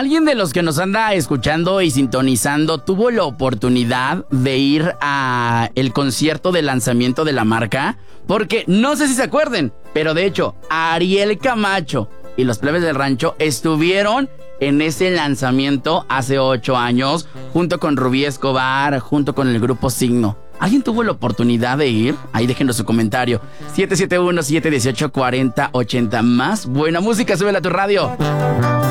¿Alguien de los que nos anda escuchando y sintonizando tuvo la oportunidad de ir a el concierto de lanzamiento de la marca? Porque no sé si se acuerden, pero de hecho, Ariel Camacho y los Plebes del Rancho estuvieron en ese lanzamiento hace 8 años, junto con Rubí Escobar, junto con el grupo Signo. ¿Alguien tuvo la oportunidad de ir? Ahí déjenos su comentario. 771-718-4080. Más buena música, súbela a tu radio.